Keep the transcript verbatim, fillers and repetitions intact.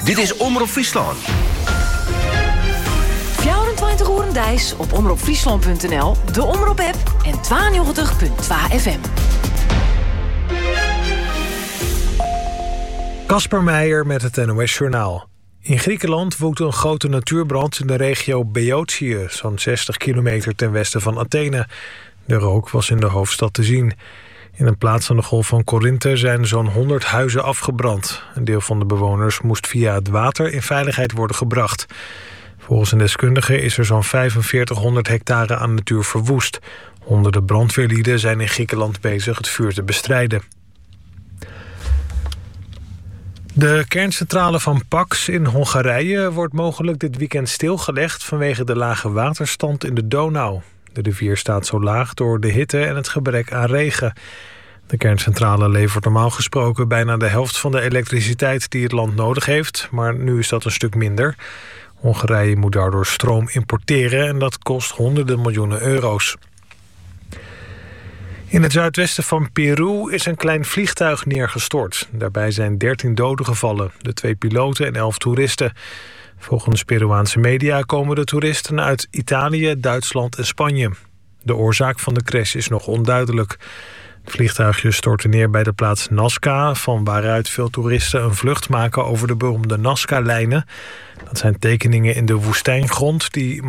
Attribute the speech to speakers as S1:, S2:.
S1: Dit is Omroep Friesland.
S2: vierentwintig uur Dijs op omroepfriesland punt n l, de Omroep-app en tweeënnegentig punt twee F M.
S3: Kasper Meijer met het N O S-journaal. In Griekenland woedt een grote natuurbrand in de regio Boeotië, zo'n zestig kilometer ten westen van Athene. De rook was in de hoofdstad te zien. In een plaats aan de golf van Korinthe zijn zo'n honderd huizen afgebrand. Een deel van de bewoners moest via het water in veiligheid worden gebracht. Volgens een deskundige is er zo'n vijfenveertighonderd hectare aan natuur verwoest. Honderden brandweerlieden zijn in Griekenland bezig het vuur te bestrijden. De kerncentrale van Paks in Hongarije wordt mogelijk dit weekend stilgelegd vanwege de lage waterstand in de Donau. De rivier staat zo laag door de hitte en het gebrek aan regen. De kerncentrale levert normaal gesproken bijna de helft van de elektriciteit die het land nodig heeft, maar nu is dat een stuk minder. Hongarije moet daardoor stroom importeren en dat kost honderden miljoenen euro's. In het zuidwesten van Peru is een klein vliegtuig neergestort. Daarbij zijn dertien doden gevallen, de twee piloten en elf toeristen. Volgens Peruaanse media komen de toeristen uit Italië, Duitsland en Spanje. De oorzaak van de crash is nog onduidelijk. Het vliegtuigje stortte neer bij de plaats Nazca, van waaruit veel toeristen een vlucht maken over de beroemde Nazca-lijnen. Dat zijn tekeningen in de woestijngrond die